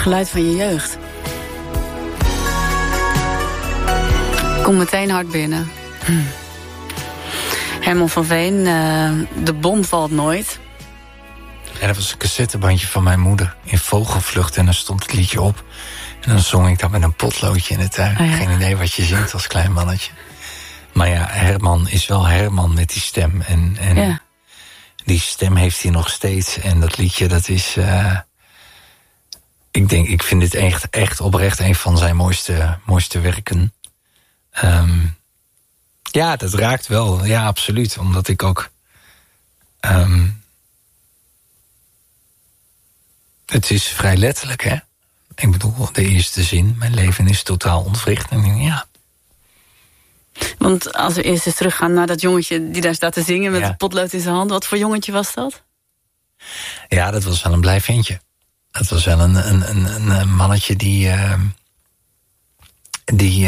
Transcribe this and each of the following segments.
geluid van je jeugd. Kom meteen hard binnen. Herman van Veen, De bom valt nooit. Ja, dat was een cassettebandje van mijn moeder in vogelvlucht. En dan stond het liedje op. En dan zong ik dat met een potloodje in de tuin. Oh ja. Geen idee wat je zingt als klein mannetje. Maar ja, Herman is wel Herman met die stem. En ja. Die stem heeft hij nog steeds. En dat liedje, dat is... Ik vind dit echt oprecht een van zijn mooiste werken. Ja, dat raakt wel. Ja, absoluut. Omdat ik ook... het is vrij letterlijk, hè? Ik bedoel, de eerste zin. Mijn leven is totaal ontwricht. En ja... Want als we eerst eens teruggaan naar dat jongetje die daar staat te zingen met het potlood in zijn hand. Wat voor jongetje was dat? Ja, dat was wel een blij ventje. Dat was wel een mannetje die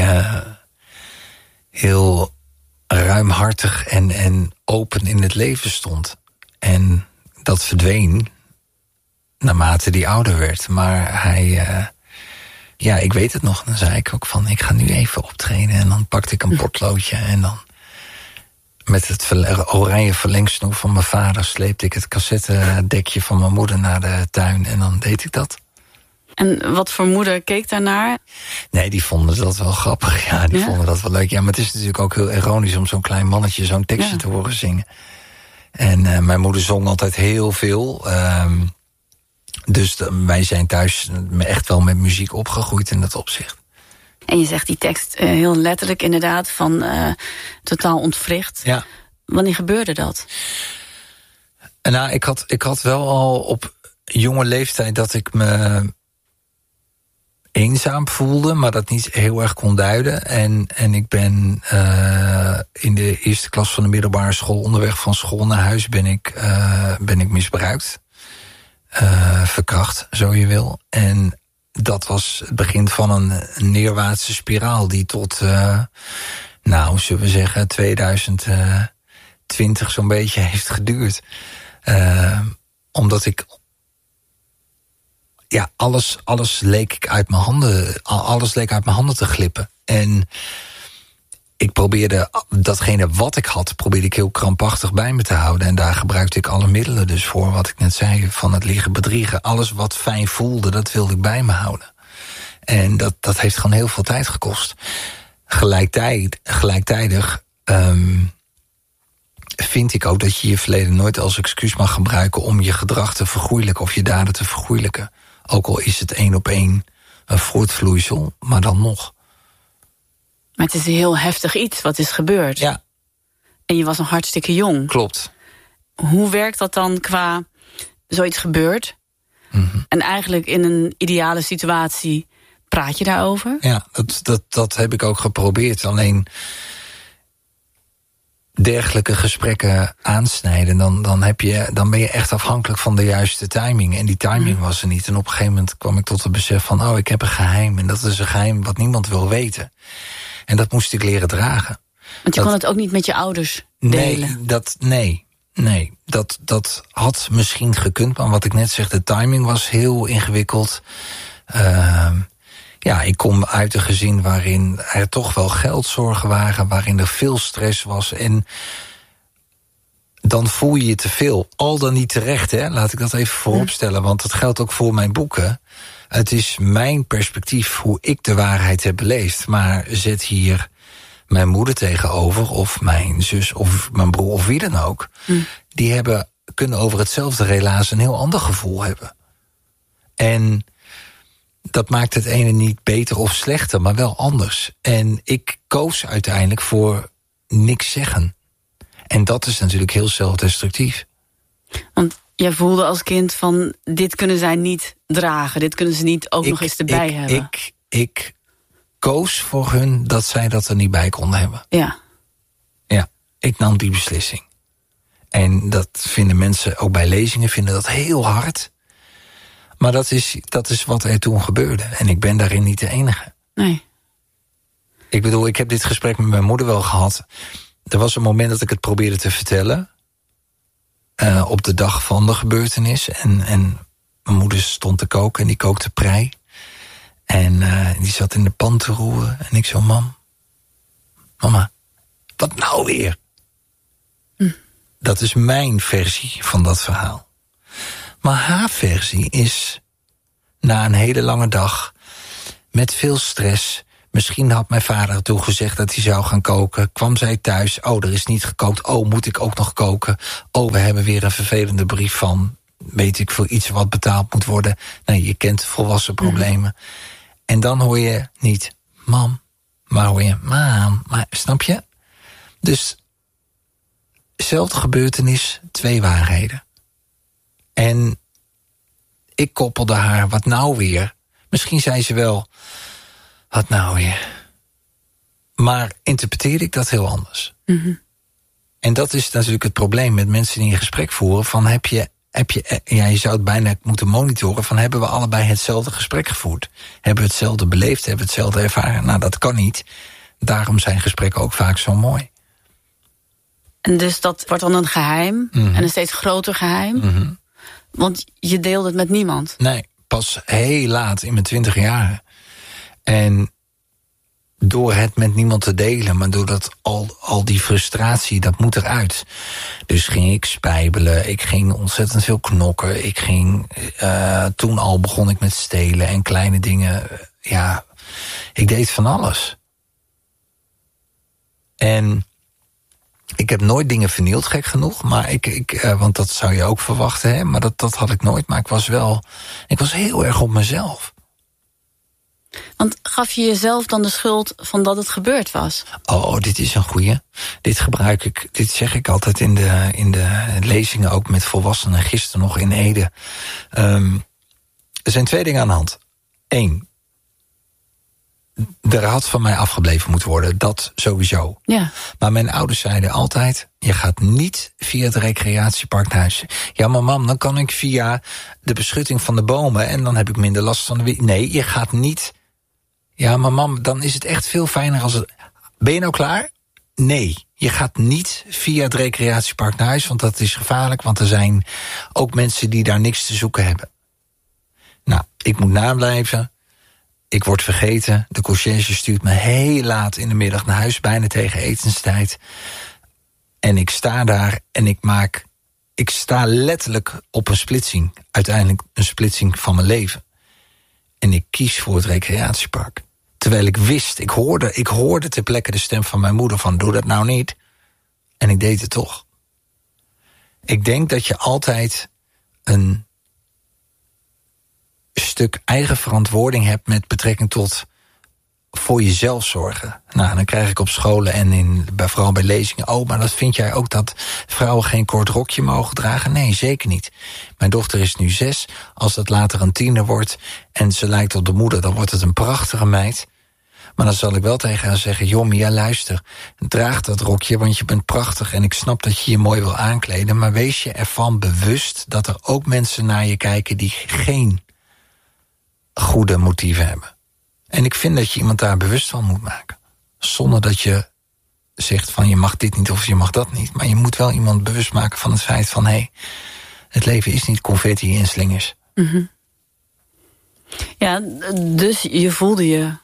heel ruimhartig en open in het leven stond. En dat verdween naarmate die ouder werd. Maar hij... Ja, ik weet het nog. Dan zei ik ook van, ik ga nu even optreden. En dan pakte ik een potloodje. En dan met het oranje verlengsnoer van mijn vader... sleepte ik het cassettedekje van mijn moeder naar de tuin. En dan deed ik dat. En wat voor moeder keek daarnaar? Nee, die vonden dat wel grappig. Ja, die vonden dat wel leuk. Ja, maar het is natuurlijk ook heel ironisch... om zo'n klein mannetje zo'n tekstje te horen zingen. En mijn moeder zong altijd heel veel... Dus wij zijn thuis echt wel met muziek opgegroeid in dat opzicht. En je zegt die tekst heel letterlijk inderdaad van totaal ontwricht. Ja. Wanneer gebeurde dat? Nou, ik had wel al op jonge leeftijd dat ik me eenzaam voelde, maar dat niet heel erg kon duiden. En ik ben in de eerste klas van de middelbare school, onderweg van school naar huis, ben ik misbruikt. Verkracht, zo je wil. En dat was het begin van een neerwaartse spiraal... die tot, zullen we zeggen, 2020 zo'n beetje heeft geduurd. Omdat ik... Ja, alles leek uit mijn handen... Alles leek uit mijn handen te glippen. En ik probeerde datgene wat ik had... probeerde ik heel krampachtig bij me te houden. En daar gebruikte ik alle middelen dus voor. Wat ik net zei, van het liegen, bedriegen. Alles wat fijn voelde, dat wilde ik bij me houden. En dat heeft gewoon heel veel tijd gekost. Gelijktijdig vind ik ook dat je je verleden nooit als excuus mag gebruiken... om je gedrag te vergoeilijken of je daden te vergoeilijken. Ook al is het 1 op 1 een voortvloeisel, maar dan nog... Maar het is een heel heftig iets wat is gebeurd. Ja. En je was nog hartstikke jong. Klopt. Hoe werkt dat dan qua zoiets gebeurt? Mm-hmm. En eigenlijk in een ideale situatie praat je daarover? Ja, dat heb ik ook geprobeerd. Alleen dergelijke gesprekken aansnijden... dan ben je echt afhankelijk van de juiste timing. En die timing was er niet. En op een gegeven moment kwam ik tot het besef van... ik heb een geheim. En dat is een geheim wat niemand wil weten. En dat moest ik leren dragen. Want je kon het ook niet met je ouders delen? Nee, dat had misschien gekund. Maar wat ik net zeg, de timing was heel ingewikkeld. Ik kom uit een gezin waarin er toch wel geldzorgen waren... waarin er veel stress was. En dan voel je je te veel. Al dan niet terecht, hè? Laat ik dat even vooropstellen. Want dat geldt ook voor mijn boeken. Het is mijn perspectief hoe ik de waarheid heb beleefd. Maar zet hier mijn moeder tegenover... of mijn zus of mijn broer of wie dan ook... die kunnen over hetzelfde relaas een heel ander gevoel hebben. En dat maakt het ene niet beter of slechter, maar wel anders. En ik koos uiteindelijk voor niks zeggen. En dat is natuurlijk heel zelfdestructief. Want jij voelde als kind van... dit kunnen zij niet dragen, dit kunnen ze niet ook nog eens erbij hebben. Ik koos voor hun dat zij dat er niet bij konden hebben. Ja. Ja, ik nam die beslissing. En dat vinden mensen, ook bij lezingen, vinden dat heel hard. Maar dat is wat er toen gebeurde. En ik ben daarin niet de enige. Nee. Ik bedoel, ik heb dit gesprek met mijn moeder wel gehad. Er was een moment dat ik het probeerde te vertellen. Op de dag van de gebeurtenis. En mijn moeder stond te koken en die kookte prei. En die zat in de pan te roeren. En ik zo, mama, wat nou weer? Dat is mijn versie van dat verhaal. Maar haar versie is, na een hele lange dag, met veel stress. Misschien had mijn vader toen gezegd dat hij zou gaan koken. Kwam zij thuis, er is niet gekookt. Moet ik ook nog koken? We hebben weer een vervelende brief van, weet ik veel, iets wat betaald moet worden. Nee, je kent volwassen problemen. En dan hoor je niet mam, maar hoor je mam. Maar, snap je? Dus, zelfde gebeurtenis, 2 waarheden. En ik koppelde haar, wat nou weer? Misschien zei ze wel, wat nou weer? Maar interpreteerde ik dat heel anders. En dat is natuurlijk het probleem met mensen die een gesprek voeren. Van je zou het bijna moeten monitoren van, hebben we allebei hetzelfde gesprek gevoerd? Hebben we hetzelfde beleefd? Hebben we hetzelfde ervaren? Nou, dat kan niet. Daarom zijn gesprekken ook vaak zo mooi. En dus dat wordt dan een geheim. En een steeds groter geheim. Want je deelt het met niemand. Nee, pas heel laat in mijn 20 jaren. En door het met niemand te delen, maar doordat al die frustratie, dat moet eruit. Dus ging ik spijbelen, ik ging ontzettend veel knokken. Ik ging, toen al begon ik met stelen en kleine dingen. Ja, ik deed van alles. En ik heb nooit dingen vernield, gek genoeg. Maar want dat zou je ook verwachten, hè? Maar dat had ik nooit. Maar ik was heel erg op mezelf. Want gaf je jezelf dan de schuld van dat het gebeurd was? Dit is een goeie. Dit zeg ik altijd in de lezingen, ook met volwassenen, gisteren nog in Ede. Er zijn 2 dingen aan de hand. 1, er had van mij afgebleven moeten worden, dat sowieso. Ja. Maar mijn ouders zeiden altijd, je gaat niet via het recreatiepark naar huis. Ja, maar mam, dan kan ik via de beschutting van de bomen en dan heb ik minder last van de wind. Nee, je gaat niet. Ja, maar mam, dan is het echt veel fijner als het... Ben je nou klaar? Nee, je gaat niet via het recreatiepark naar huis, want dat is gevaarlijk, want er zijn ook mensen die daar niks te zoeken hebben. Nou, ik moet nablijven. Ik word vergeten. De conciërge stuurt me heel laat in de middag naar huis, bijna tegen etenstijd. En ik sta daar en ik sta letterlijk op een splitsing. Uiteindelijk een splitsing van mijn leven. En ik kies voor het recreatiepark. Terwijl ik wist, ik hoorde ter plekke de stem van mijn moeder van, doe dat nou niet. En ik deed het toch. Ik denk dat je altijd een stuk eigen verantwoording hebt met betrekking tot voor jezelf zorgen. Nou, dan krijg ik op scholen en vooral bij lezingen, maar dat vind jij ook dat vrouwen geen kort rokje mogen dragen? Nee, zeker niet. Mijn dochter is nu 6. Als dat later een tiener wordt en ze lijkt op de moeder, dan wordt het een prachtige meid. Maar dan zal ik wel tegen haar zeggen, joh, Mia, luister, draag dat rokje, want je bent prachtig en ik snap dat je je mooi wil aankleden, maar wees je ervan bewust dat er ook mensen naar je kijken die geen goede motieven hebben. En ik vind dat je iemand daar bewust van moet maken. Zonder dat je zegt van je mag dit niet of je mag dat niet. Maar je moet wel iemand bewust maken van het feit van hé, het leven is niet confetti en slingers. Ja, dus je voelde je.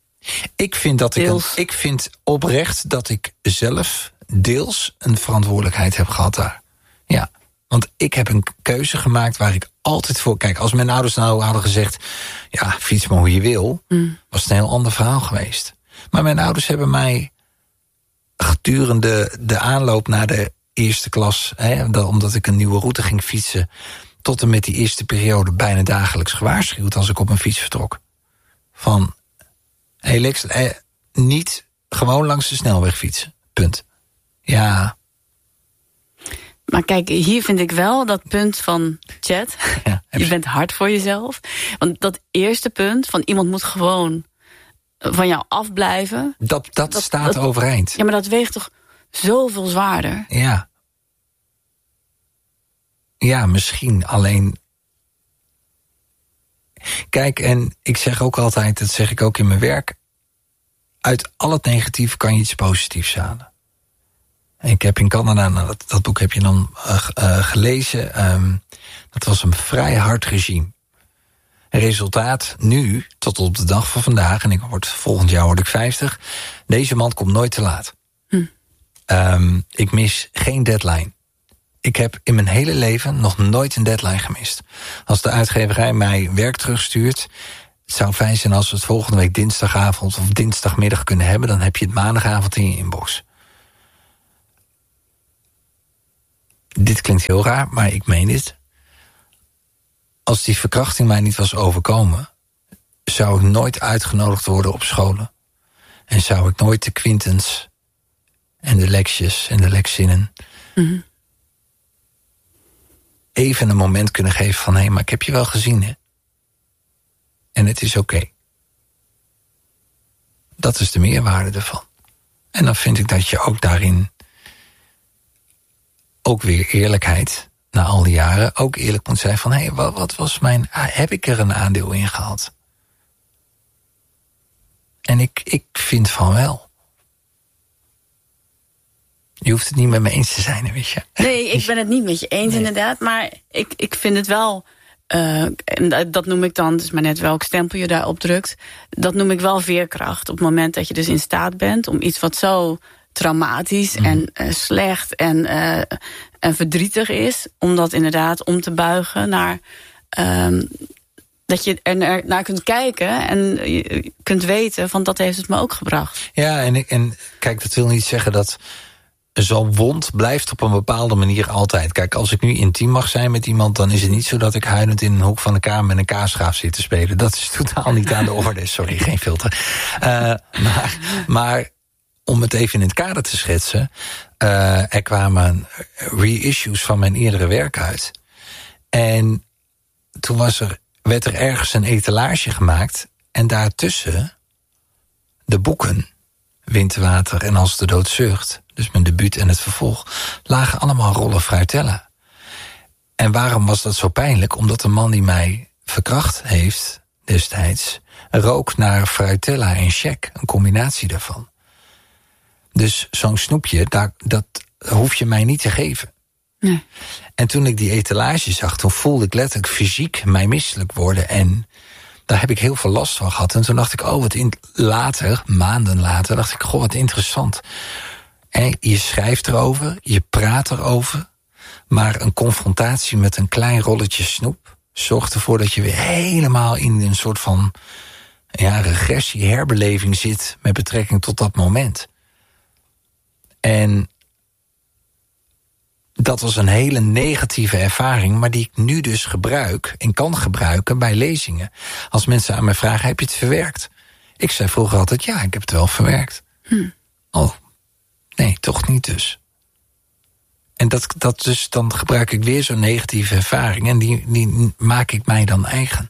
Ik vind oprecht dat ik zelf deels een verantwoordelijkheid heb gehad daar. Ja, want ik heb een keuze gemaakt waar ik altijd voor... Kijk, als mijn ouders nou hadden gezegd, ja, fiets maar hoe je wil, was het een heel ander verhaal geweest. Maar mijn ouders hebben mij gedurende de aanloop naar de eerste klas, omdat ik een nieuwe route ging fietsen, tot en met die eerste periode bijna dagelijks gewaarschuwd als ik op een fiets vertrok. Van, hé Lex, niet gewoon langs de snelweg fietsen. Punt. Ja. Maar kijk, hier vind ik wel dat punt van Chad. Ja, je bent hard voor jezelf. Want dat eerste punt van iemand moet gewoon van jou afblijven. Dat staat overeind. Ja, maar dat weegt toch zoveel zwaarder? Ja. Ja, misschien. Alleen, kijk, en ik zeg ook altijd, dat zeg ik ook in mijn werk, uit al het negatieve kan je iets positiefs halen. Ik heb in Canada, dat boek heb je dan gelezen, dat was een vrij hard regime. resultaat nu, tot op de dag van vandaag... en volgend jaar word ik 50... deze man komt nooit te laat. Ik mis geen deadline. Ik heb in mijn hele leven nog nooit een deadline gemist. Als de uitgeverij mij werk terugstuurt... het zou fijn zijn als we het volgende week dinsdagavond... of dinsdagmiddag kunnen hebben... dan heb je het maandagavond in je inbox. Dit klinkt heel raar, maar ik meen dit. Als die verkrachting mij niet was overkomen... zou ik nooit uitgenodigd worden op scholen. En zou ik nooit de Quintens... en de Lexjes en de Lexinnen... even een moment kunnen geven van... hé, maar ik heb je wel gezien, hè? En het is oké. Dat is de meerwaarde ervan. En dan vind ik dat je ook daarin... ook weer eerlijkheid, na al die jaren... ook eerlijk moet zijn van... hé, wat was mijn... heb ik er een aandeel in gehad? En ik vind van wel. Je hoeft het niet met me eens te zijn, weet je. Nee, ik ben het niet met je eens, inderdaad. Maar ik vind het wel... en dat noem ik dan, het is maar net welk stempel je daarop drukt... dat noem ik wel veerkracht. Op het moment dat je dus in staat bent... om iets wat zo traumatisch en slecht en verdrietig is... om dat inderdaad om te buigen naar... dat je er naar kunt kijken en je kunt weten... van dat heeft het me ook gebracht. Ja, en kijk, dat wil niet zeggen dat... zo'n wond blijft op een bepaalde manier altijd. Kijk, als ik nu intiem mag zijn met iemand... dan is het niet zo dat ik huilend in een hoek van de kamer... met een kaasschaaf zit te spelen. Dat is totaal niet aan de orde. Sorry, geen filter. Maar om het even in het kader te schetsen... er kwamen reissues van mijn eerdere werk uit. En toen werd er ergens een etalage gemaakt... en daartussen de boeken... Winterwater en Als de dood zucht... dus mijn debuut en het vervolg... lagen allemaal rollen fruitella. En waarom was dat zo pijnlijk? Omdat de man die mij verkracht heeft destijds... rook naar fruitella en check, een combinatie daarvan. Dus zo'n snoepje, dat hoef je mij niet te geven. Nee. En toen ik die etalage zag... toen voelde ik letterlijk fysiek mij misselijk worden... en daar heb ik heel veel last van gehad. En toen dacht ik, maanden later... dacht ik, goh, wat interessant. En je schrijft erover, je praat erover... maar een confrontatie met een klein rolletje snoep... zorgt ervoor dat je weer helemaal in een soort van... regressie, herbeleving zit... met betrekking tot dat moment. En dat was een hele negatieve ervaring... maar die ik nu dus gebruik en kan gebruiken bij lezingen. Als mensen aan mij vragen, heb je het verwerkt? Ik zei vroeger altijd, ja, ik heb het wel verwerkt. Oh, nee, toch niet dus. En dat dus, dan gebruik ik weer zo'n negatieve ervaring... en die maak ik mij dan eigen.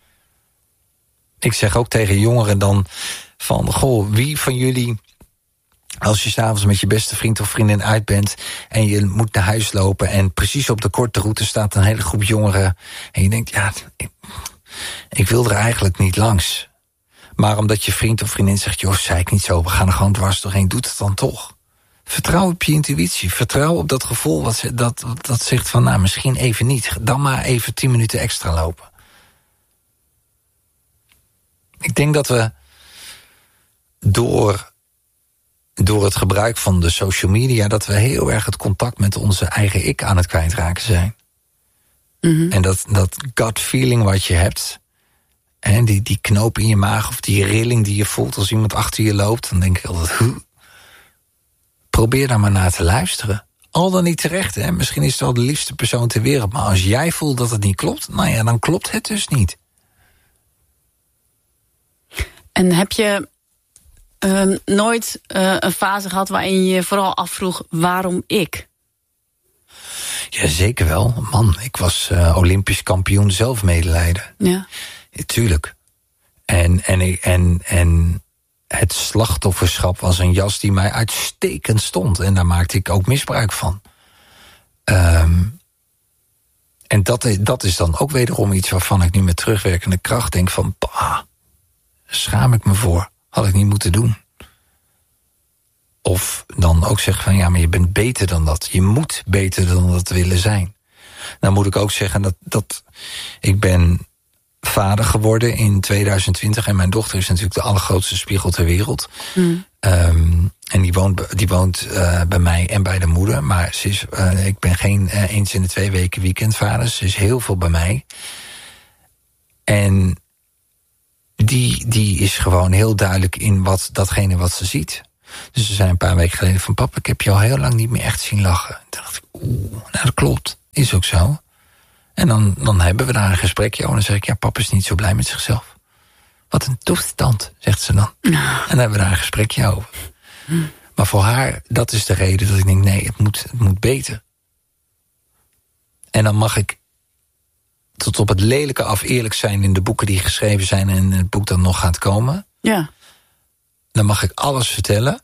Ik zeg ook tegen jongeren dan van... goh, wie van jullie... als je 's avonds met je beste vriend of vriendin uit bent... en je moet naar huis lopen... en precies op de korte route staat een hele groep jongeren... en je denkt, ja, ik wil er eigenlijk niet langs. Maar omdat je vriend of vriendin zegt... joh, zei ik niet zo, we gaan er gewoon dwars doorheen... doet het dan toch. Vertrouw op je intuïtie. Vertrouw op dat gevoel dat zegt van... nou, misschien even niet. Dan maar even 10 minuten extra lopen. Ik denk dat we door het gebruik van de social media... dat we heel erg het contact met onze eigen ik aan het kwijtraken zijn. En dat gut feeling wat je hebt... en die knoop in je maag of die rilling die je voelt... als iemand achter je loopt, dan denk ik altijd... probeer daar maar naar te luisteren. Al dan niet terecht, hè. Misschien is het wel de liefste persoon ter wereld... maar als jij voelt dat het niet klopt... nou ja, dan klopt het dus niet. En heb je... nooit een fase gehad waarin je vooral afvroeg... waarom ik? Ja, zeker wel. Man, ik was Olympisch kampioen zelfmedelijden. Ja. Tuurlijk. En het slachtofferschap was een jas die mij uitstekend stond. En daar maakte ik ook misbruik van. En dat is dan ook wederom iets waarvan ik nu met terugwerkende kracht denk van... bah, schaam ik me voor. Had ik niet moeten doen. Of dan ook zeggen van ja, maar je bent beter dan dat. Je moet beter dan dat willen zijn. Dan moet ik ook zeggen dat ik ben vader geworden in 2020. En mijn dochter is natuurlijk de allergrootste spiegel ter wereld. En die woont bij mij en bij de moeder. Maar ik ben geen eens in de 2 weken weekendvader. Ze is heel veel bij mij. En die is gewoon heel duidelijk in datgene wat ze ziet. Dus ze zei een paar weken geleden van... papa, ik heb je al heel lang niet meer echt zien lachen. Toen dacht ik, nou dat klopt. Is ook zo. En dan hebben we daar een gesprekje over. En dan zeg ik, ja, papa is niet zo blij met zichzelf. Wat een toestand, zegt ze dan. En dan hebben we daar een gesprekje over. Maar voor haar, dat is de reden dat ik denk... nee, het moet beter. En dan mag ik tot op het lelijke af eerlijk zijn... in de boeken die geschreven zijn... en het boek dat nog gaat komen. Ja. Dan mag ik alles vertellen.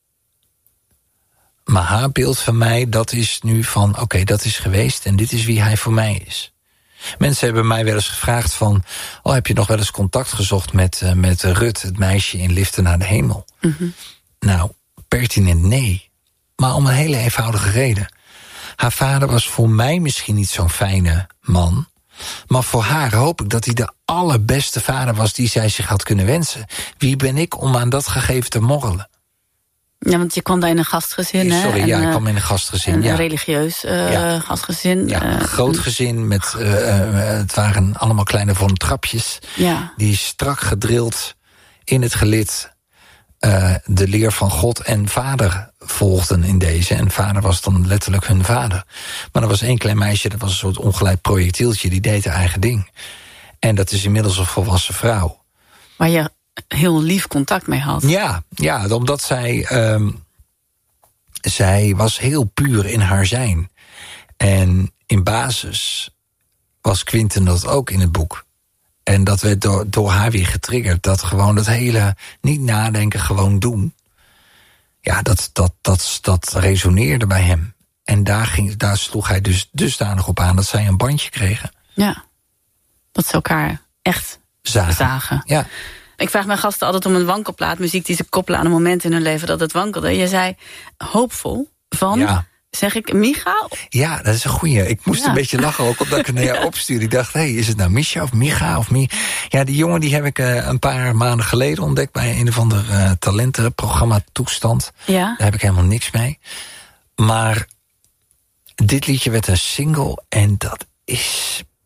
Maar haar beeld van mij, dat is nu van... oké, dat is geweest en dit is wie hij voor mij is. Mensen hebben mij wel eens gevraagd van... heb je nog wel eens contact gezocht met Rut... het meisje in Liften naar de Hemel? Nou, pertinent nee. Maar om een hele eenvoudige reden. Haar vader was voor mij misschien niet zo'n fijne man... maar voor haar hoop ik dat hij de allerbeste vader was... die zij zich had kunnen wensen. Wie ben ik om aan dat gegeven te morrelen? Ja, want je kwam daar in een gastgezin, hè? Sorry, ik kwam in een gastgezin. Een religieus gastgezin. Ja, een groot gezin met... het waren allemaal kleine vormtrapjes. Ja. Die strak gedrild in het gelid... de leer van God en vader volgden in deze. En vader was dan letterlijk hun vader. Maar er was 1 klein meisje, dat was een soort ongeleid projectieltje... die deed haar eigen ding. En dat is inmiddels een volwassen vrouw. Waar je heel lief contact mee had. Ja, omdat zij was heel puur in haar zijn. En in basis was Quinten dat ook in het boek. En dat werd door haar weer getriggerd. Dat gewoon dat hele niet nadenken, gewoon doen. Ja, dat resoneerde bij hem. En daar sloeg hij dus dusdanig op aan dat zij een bandje kregen. Ja, dat ze elkaar echt zagen. Ja. Ik vraag mijn gasten altijd om een wankelplaat. Muziek die ze koppelen aan een moment in hun leven dat het wankelde. Je zei hoopvol van... Ja. Zeg ik Micha? Ja, dat is een goeie. Ik moest een beetje lachen ook omdat ik het naar jou opstuurde. Ik dacht, is het nou Misha of Micha of Mi? Ja, die jongen die heb ik een paar maanden geleden ontdekt... bij een of ander talentenprogramma Toestand. Ja. Daar heb ik helemaal niks mee. Maar dit liedje werd een single en dat is